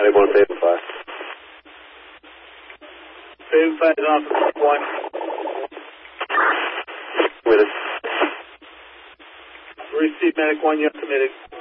Medic 1, Save 5. Save 5 is on for Medic 1. With us. Receive Medic 1, you have committed.